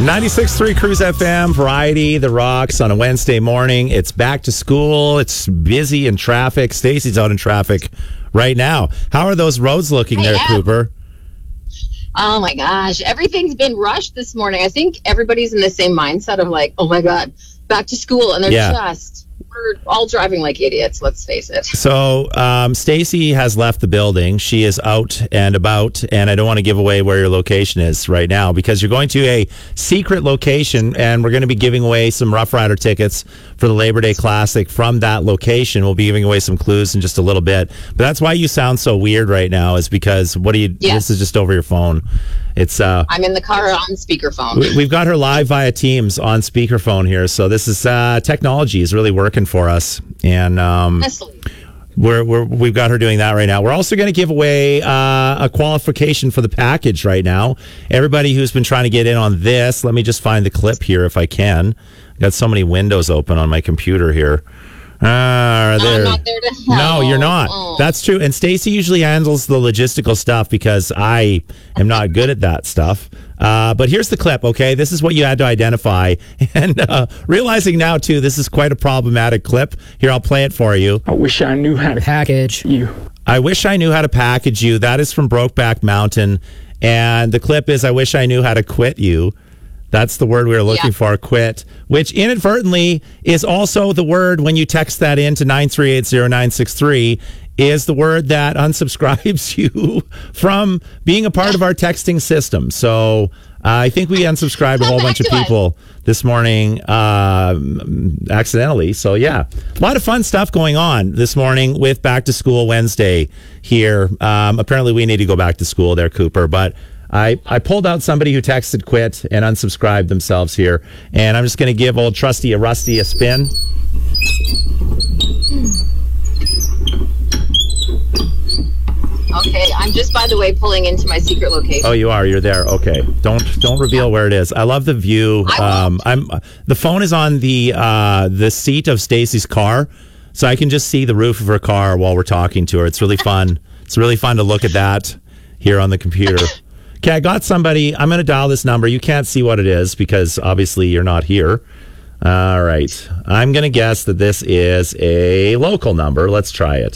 96.3 Cruise FM, Variety, The Rocks on a Wednesday morning. It's back to school. It's busy in traffic. Stacey's out in traffic right now. How are those roads looking there, Cooper? Oh my gosh, everything's been rushed this morning. I think everybody's in the same mindset of like, oh my God, back to school. And we're all driving like idiots, let's face it. So Stacey has left the building. She is out and about, and I don't want to give away where your location is right now because you're going to a secret location, and we're going to be giving away some Rough Rider tickets for the Labor Day Classic from that location. We'll be giving away some clues in just a little bit. But that's why you sound so weird right now, is because this is just over your phone. It's I'm in the car on speakerphone. We've got her live via Teams on speakerphone here, so this is technology is really working for us, and we've got her doing that right now. We're also going to give away a qualification for the package right now. Everybody who's been trying to get in on this, let me just find the clip here if I can. I've got so many windows open on my computer here. I'm not there to help. No, you're not. Oh. That's true. And Stacey usually handles the logistical stuff because I am not good at that stuff. But here's the clip, okay? This is what you had to identify. And realizing now, too, this is quite a problematic clip. Here, I'll play it for you. I wish I knew how to package you. I wish I knew how to package you. That is from Brokeback Mountain. And the clip is, I wish I knew how to quit you. That's the word we were looking for, quit, which inadvertently is also the word when you text that in to 9380963 is the word that unsubscribes you from being a part of our texting system. So I think we unsubscribed a whole bunch of people this morning accidentally. So, yeah, a lot of fun stuff going on this morning with Back to School Wednesday here. Apparently we need to go back to school there, Cooper, but I pulled out somebody who texted quit and unsubscribed themselves here. And I'm just going to give old Trusty Rusty a spin. Okay, I'm just, by the way, pulling into my secret location. Oh, you are? You're there. Okay. Don't reveal where it is. I love the view. The phone is on the seat of Stacey's car, so I can just see the roof of her car while we're talking to her. It's really fun. It's really fun to look at that here on the computer. Okay, I got somebody. I'm going to dial this number. You can't see what it is because obviously you're not here. All right. I'm going to guess that this is a local number. Let's try it.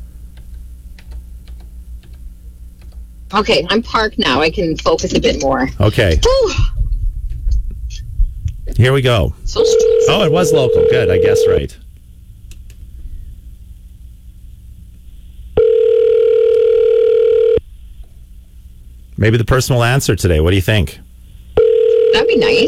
Okay, I'm parked now. I can focus a bit more. Okay. Whew. Here we go. So stressful. Oh, it was local. Good. I guessed right. Maybe the person will answer today. What do you think? That'd be nice.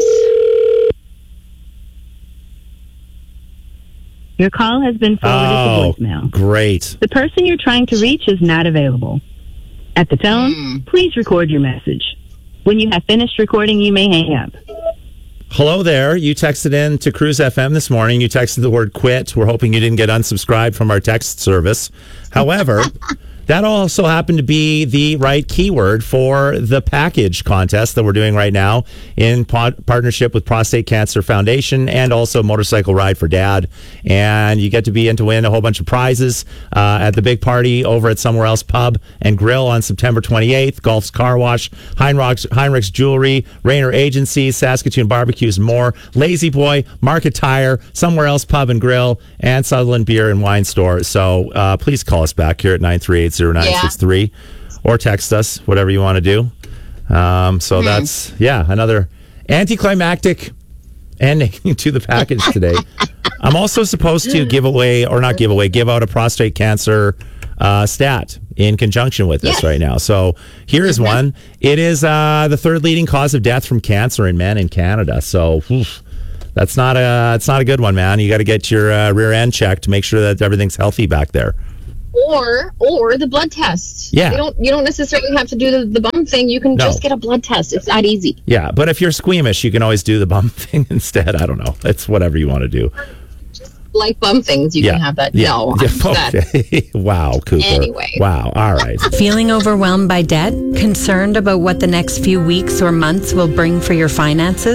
Your call has been forwarded to voicemail. Great. The person you're trying to reach is not available. At the tone, please record your message. When you have finished recording, you may hang up. Hello there. You texted in to Cruise FM this morning. You texted the word quit. We're hoping you didn't get unsubscribed from our text service. However, that also happened to be the right keyword for the package contest that we're doing right now in partnership with Prostate Cancer Foundation and also Motorcycle Ride for Dad. And you get to be in to win a whole bunch of prizes at the big party over at Somewhere Else Pub and Grill on September 28th, Golf's Car Wash, Heinrich's Jewelry, Rainer Agencies, Saskatoon Barbecues, and more, Lazy Boy, Market Tire, Somewhere Else Pub and Grill, and Sutherland Beer and Wine Store. So please call us back here at 938-0963 or text us, whatever you want to do. So that's, another anticlimactic ending to the package today. I'm also supposed to give out a prostate cancer stat in conjunction with this right now. So here is one. It is the third leading cause of death from cancer in men in Canada. So it's not a good one, man. You got to get your rear end checked to make sure that everything's healthy back there. Or the blood test. Yeah. You don't necessarily have to do the bum thing. You can just get a blood test. It's that easy. Yeah, but if you're squeamish, you can always do the bum thing instead. I don't know. It's whatever you want to do. Just like bum things, you can have that. Yeah. No, okay. Wow, Cooper. Anyway. Wow. All right. Feeling overwhelmed by debt? Concerned about what the next few weeks or months will bring for your finances?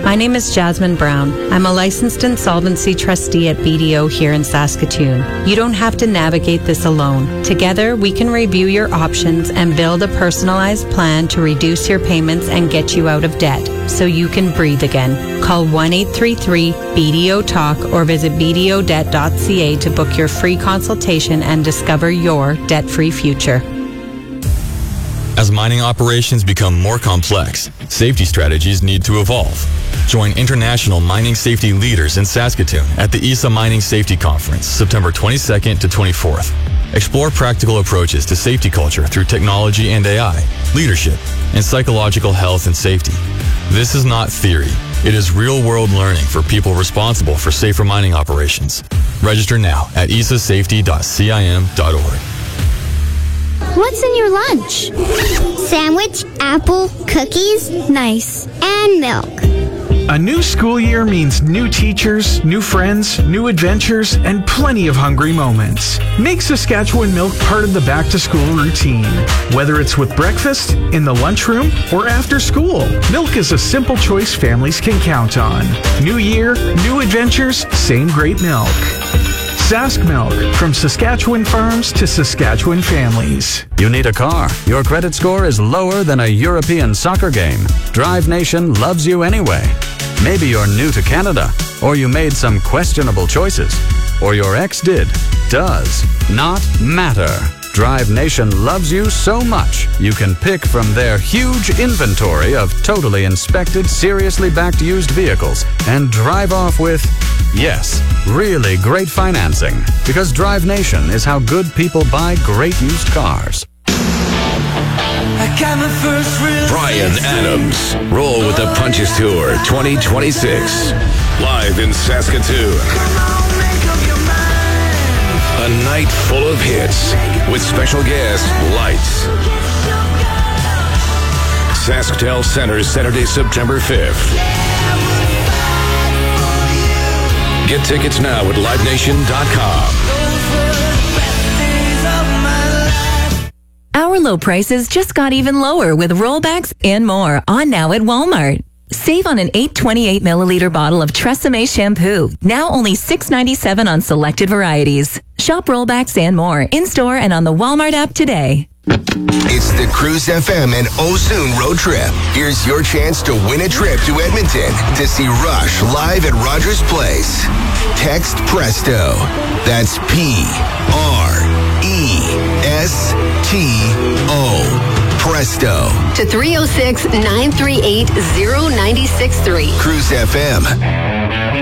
My name is Jasmine Brown. I'm a licensed insolvency trustee at BDO here in Saskatoon. You don't have to navigate this alone. Together, we can review your options and build a personalized plan to reduce your payments and get you out of debt so you can breathe again. Call 1-833-BDO-TALK or visit bdodebt.ca to book your free consultation and discover your debt-free future. As mining operations become more complex, safety strategies need to evolve. Join international mining safety leaders in Saskatoon at the ESA Mining Safety Conference, September 22nd to 24th. Explore practical approaches to safety culture through technology and AI, leadership, and psychological health and safety. This is not theory. It is real-world learning for people responsible for safer mining operations. Register now at esasafety.cim.org. What's in your lunch? Sandwich, apple, cookies, nice, and milk. A new school year means new teachers, new friends, new adventures, and plenty of hungry moments. Make Saskatchewan Milk part of the back-to-school routine. Whether it's with breakfast, in the lunchroom, or after school, milk is a simple choice families can count on. New year, new adventures, same great milk. Sask Milk, from Saskatchewan farms to Saskatchewan families. You need a car. Your credit score is lower than a European soccer game. Drive Nation loves you anyway. Maybe you're new to Canada, or you made some questionable choices, or your ex did. Does not matter. Drive Nation loves you so much, you can pick from their huge inventory of totally inspected, seriously backed used vehicles and drive off with, yes, really great financing. Because Drive Nation is how good people buy great used cars. Bryan Adams, Roll with the Punches Tour 2026. Live in Saskatoon. A night full of hits with special guest Lights. SaskTel Center, Saturday, September 5th. Get tickets now at livenation.com. Our low prices just got even lower with rollbacks and more on now at Walmart. Save on an 828 milliliter bottle of TRESemmé shampoo, now only $6.97 on selected varieties. Shop rollbacks and more in-store and on the Walmart app today. It's the Cruise FM and Ozoon road trip. Here's your chance to win a trip to Edmonton to see Rush live at Rogers Place. Text PRESTO. That's PRESTO. Presto. To 306-938-0963. Cruise FM.